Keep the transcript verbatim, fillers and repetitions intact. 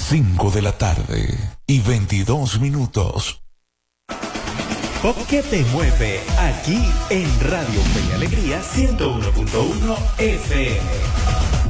cinco de la tarde y veintidós minutos. Pop que te mueve aquí en Radio Fe y Alegría ciento uno punto uno F M.